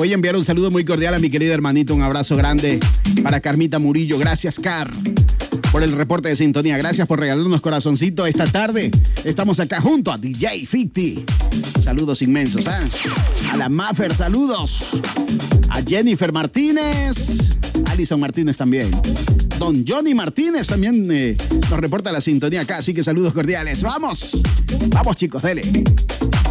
Voy a enviar un saludo muy cordial a mi querida hermanita. Un abrazo grande para Carmita Murillo. Gracias, Car, por el reporte de sintonía. Gracias por regalarnos corazoncito esta tarde. Estamos acá junto a DJ 50. Saludos inmensos, ¿eh? A la Maffer, saludos. A Jennifer Martínez. Alison Martínez también. Don Johnny Martínez también nos reporta la sintonía acá. Así que saludos cordiales. ¡Vamos! Vamos, chicos, dele.